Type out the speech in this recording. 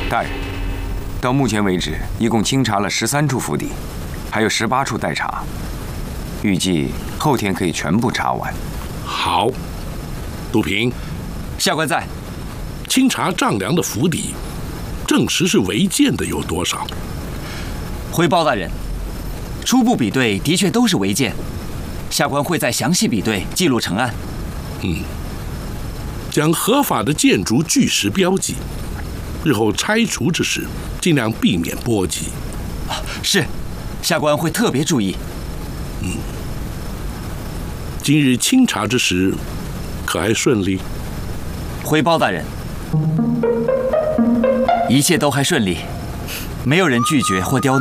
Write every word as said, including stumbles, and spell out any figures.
大人，到目前为止，一共清查了十三处府邸，还有十八处待查，预计后天可以全部查完。 好，杜平， 下官在。 清查丈量的府邸，证实是违建的有多少？ 回报大人，初步比对的确都是违建，下官会再详细比对，记录成案。 嗯，将合法的建筑据实标记，日后拆除之时，尽量避免波及。 啊，是，下官会特别注意。 嗯，今日清查之时，可还顺利？ 回报大人，一切都还顺利，没有人拒绝或刁难。